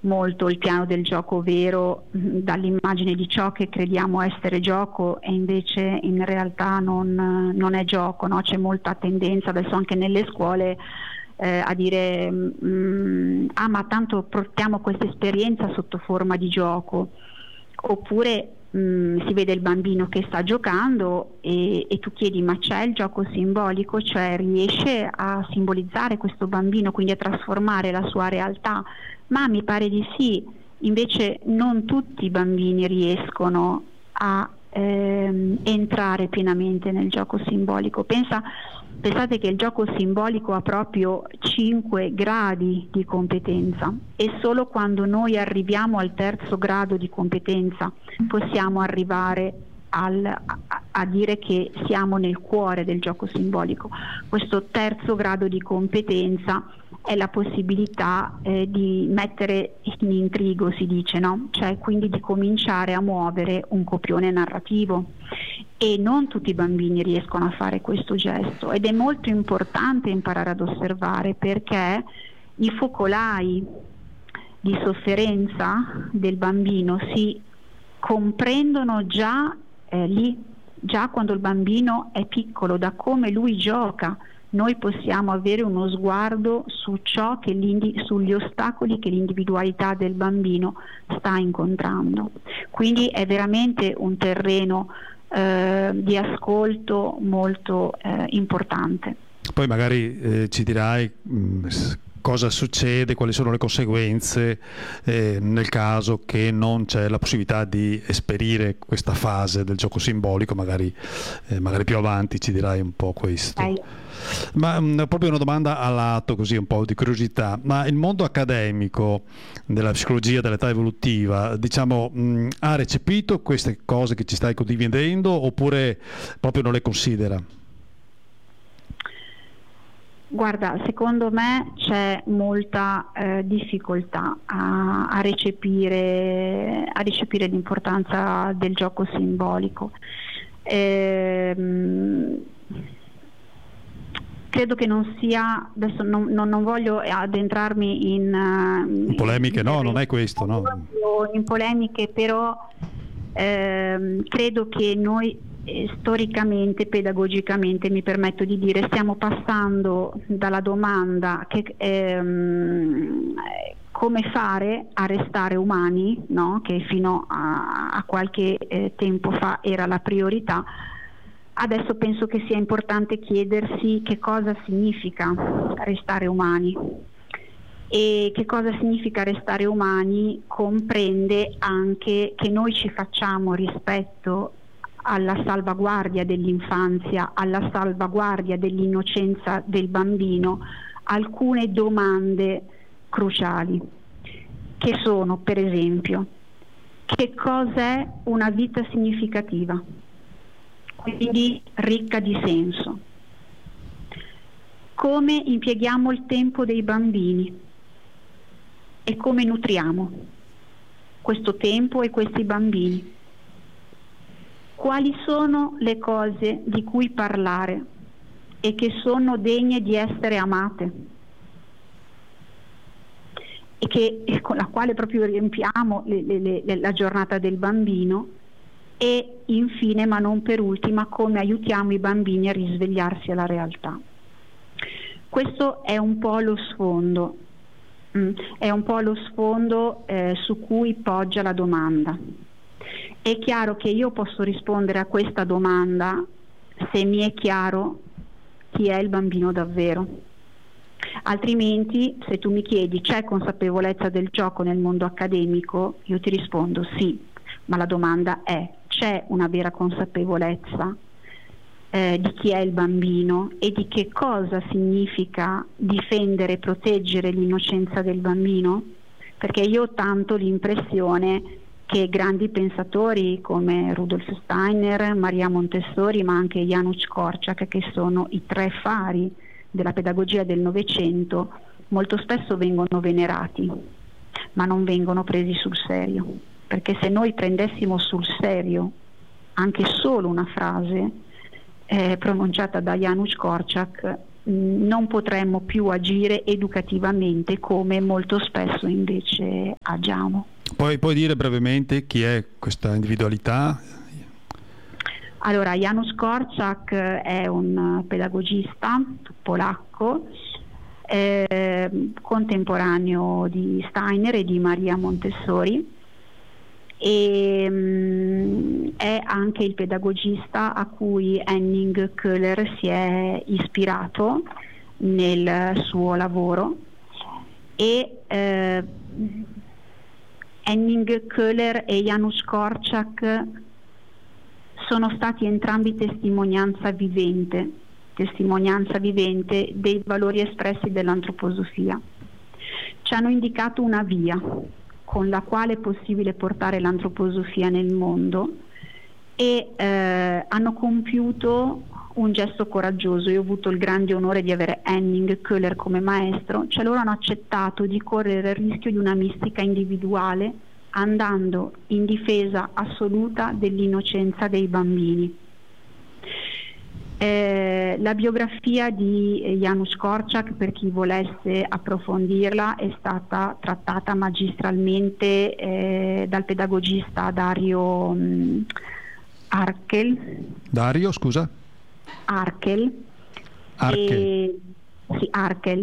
molto il piano del gioco vero dall'immagine di ciò che crediamo essere gioco e invece in realtà non è gioco, no? C'è molta tendenza adesso anche nelle scuole a dire ma tanto portiamo questa esperienza sotto forma di gioco, oppure si vede il bambino che sta giocando e tu chiedi ma c'è il gioco simbolico, cioè riesce a simbolizzare questo bambino, quindi a trasformare la sua realtà? Ma mi pare di sì. Invece non tutti i bambini riescono a entrare pienamente nel gioco simbolico. Pensate che il gioco simbolico ha proprio 5 gradi di competenza e solo quando noi arriviamo al terzo grado di competenza possiamo arrivare a dire che siamo nel cuore del gioco simbolico. Questo terzo grado di competenza è la possibilità di mettere in intrigo, si dice, no? Cioè quindi di cominciare a muovere un copione narrativo, e non tutti i bambini riescono a fare questo gesto, ed è molto importante imparare ad osservare, perché i focolai di sofferenza del bambino si comprendono già lì, già quando il bambino è piccolo, da come lui gioca. Noi possiamo avere uno sguardo su ciò che sugli ostacoli che l'individualità del bambino sta incontrando. Quindi è veramente un terreno di ascolto molto importante. Poi magari ci dirai cosa succede, quali sono le conseguenze nel caso che non c'è la possibilità di esperire questa fase del gioco simbolico, magari più avanti ci dirai un po' questo. Ma proprio una domanda a lato, così un po' di curiosità, ma il mondo accademico della psicologia dell'età evolutiva, diciamo, ha recepito queste cose che ci stai condividendo oppure proprio non le considera? Guarda, secondo me c'è molta difficoltà a recepire l'importanza del gioco simbolico. Credo che non sia, adesso non voglio addentrarmi in polemiche, no, non è questo, no. In polemiche, però credo che noi storicamente, pedagogicamente, mi permetto di dire, stiamo passando dalla domanda che come fare a restare umani, no? Che fino a qualche tempo fa era la priorità. Adesso penso che sia importante chiedersi che cosa significa restare umani, e che cosa significa restare umani comprende anche che noi ci facciamo rispetto alla salvaguardia dell'infanzia, alla salvaguardia dell'innocenza del bambino, alcune domande cruciali, che sono, per esempio, che cos'è una vita significativa? Quindi ricca di senso. Come impieghiamo il tempo dei bambini e come nutriamo questo tempo e questi bambini? Quali sono le cose di cui parlare e che sono degne di essere amate e con la quale proprio riempiamo la giornata del bambino? E infine, ma non per ultima, come aiutiamo i bambini a risvegliarsi alla realtà. Questo è un po' lo sfondo, su cui poggia la domanda. È chiaro che io posso rispondere a questa domanda se mi è chiaro chi è il bambino davvero. Altrimenti, se tu mi chiedi c'è consapevolezza del gioco nel mondo accademico, io ti rispondo sì, ma la domanda è: c'è una vera consapevolezza di chi è il bambino e di che cosa significa difendere e proteggere l'innocenza del bambino? Perché io ho tanto l'impressione che grandi pensatori come Rudolf Steiner, Maria Montessori, ma anche Janusz Korczak, che sono i 3 fari della pedagogia del Novecento, molto spesso vengono venerati, ma non vengono presi sul serio. Perché se noi prendessimo sul serio anche solo una frase pronunciata da Janusz Korczak, non potremmo più agire educativamente come molto spesso invece agiamo. Puoi dire brevemente chi è questa individualità? Allora, Janusz Korczak è un pedagogista polacco, contemporaneo di Steiner e di Maria Montessori, e è anche il pedagogista a cui Henning Köhler si è ispirato nel suo lavoro, e Henning Köhler e Janusz Korczak sono stati entrambi testimonianza vivente dei valori espressi dell'antroposofia. Ci hanno indicato una via con la quale è possibile portare l'antroposofia nel mondo, e hanno compiuto un gesto coraggioso. Io ho avuto il grande onore di avere Henning Köhler come maestro, cioè loro hanno accettato di correre il rischio di una mistica individuale, andando in difesa assoluta dell'innocenza dei bambini. La biografia di Janusz Korczak, per chi volesse approfondirla, è stata trattata magistralmente dal pedagogista Dario Arkel. Dario, scusa? Arkel. Arkel.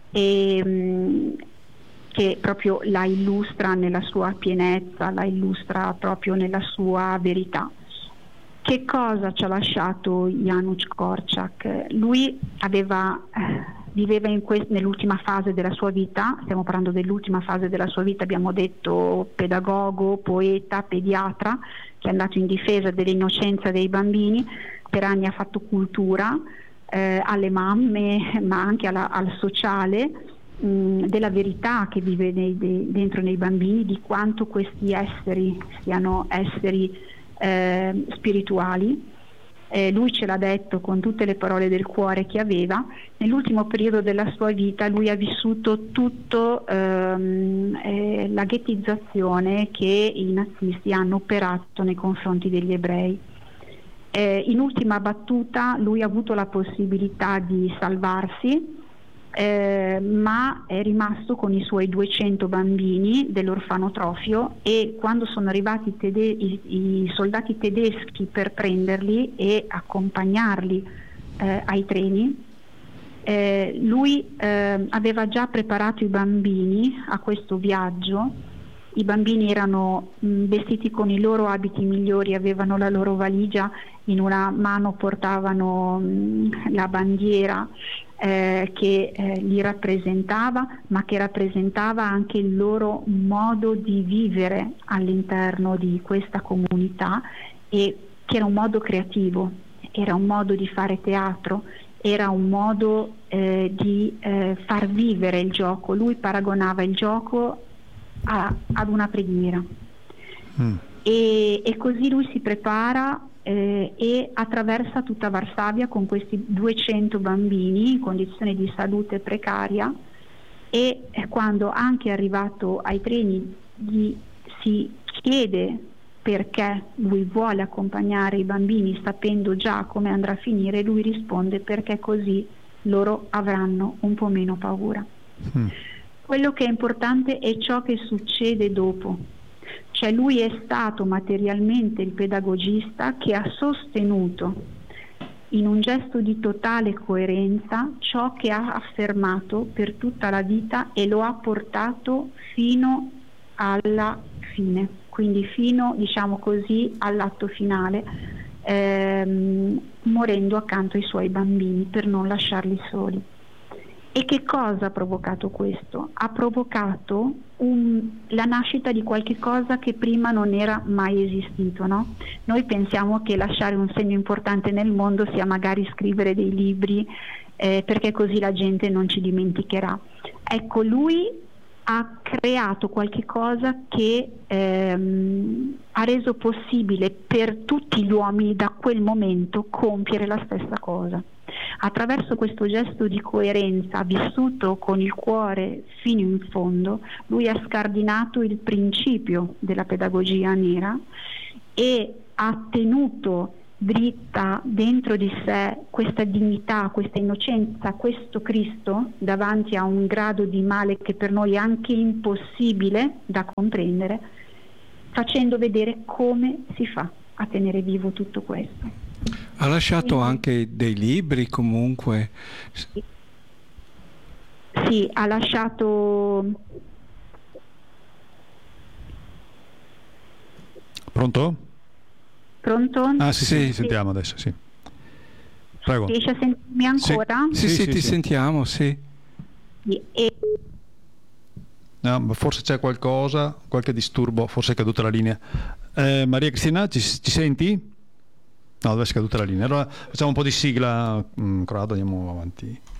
Che proprio la illustra nella sua pienezza, la illustra proprio nella sua verità. Che cosa ci ha lasciato Janusz Korczak? Lui viveva nell'ultima fase della sua vita, stiamo parlando dell'ultima fase della sua vita, abbiamo detto pedagogo, poeta, pediatra, che è andato in difesa dell'innocenza dei bambini, per anni ha fatto cultura alle mamme, ma anche al sociale, della verità che vive dentro nei bambini, di quanto questi esseri siano esseri spirituali. Lui ce l'ha detto con tutte le parole del cuore che aveva. Nell'ultimo periodo della sua vita lui ha vissuto tutto la ghettizzazione che i nazisti hanno operato nei confronti degli ebrei. In ultima battuta lui ha avuto la possibilità di salvarsi, ma è rimasto con i suoi 200 bambini dell'orfanotrofio, e quando sono arrivati i soldati tedeschi per prenderli e accompagnarli ai treni, lui aveva già preparato i bambini a questo viaggio. I bambini erano vestiti con i loro abiti migliori, avevano la loro valigia, in una mano portavano la bandiera che li rappresentava, ma che rappresentava anche il loro modo di vivere all'interno di questa comunità, e che era un modo creativo, era un modo di fare teatro, era un modo di far vivere il gioco. Lui paragonava il gioco ad una preghiera. E così lui si prepara e attraversa tutta Varsavia con questi 200 bambini in condizioni di salute precaria, e quando anche arrivato ai treni gli si chiede perché lui vuole accompagnare i bambini sapendo già come andrà a finire, lui risponde: perché così loro avranno un po' meno paura. Quello che è importante è ciò che succede dopo. Cioè lui è stato materialmente il pedagogista che ha sostenuto in un gesto di totale coerenza ciò che ha affermato per tutta la vita, e lo ha portato fino alla fine, quindi fino, diciamo così, all'atto finale, morendo accanto ai suoi bambini per non lasciarli soli. E che cosa ha provocato questo? Ha provocato la nascita di qualche cosa che prima non era mai esistito, no? Noi pensiamo che lasciare un segno importante nel mondo sia magari scrivere dei libri, perché così la gente non ci dimenticherà. Ecco, lui ha creato qualche cosa che ha reso possibile per tutti gli uomini da quel momento compiere la stessa cosa. Attraverso questo gesto di coerenza vissuto con il cuore fino in fondo, lui ha scardinato il principio della pedagogia nera e ha tenuto dritta dentro di sé questa dignità, questa innocenza, questo Cristo davanti a un grado di male che per noi è anche impossibile da comprendere, facendo vedere come si fa a tenere vivo tutto questo. Ha lasciato anche dei libri comunque. Sì, ha lasciato... Pronto? Pronto? Ah sì, sentiamo adesso, sì. Prego. Riesci a sentirmi ancora? Sì, ti sentiamo, sì. E... No, forse c'è qualche disturbo, forse è caduta la linea. Maria Cristina, ci senti? No, dove è caduta la linea. Allora facciamo un po' di sigla, Corrado, andiamo avanti.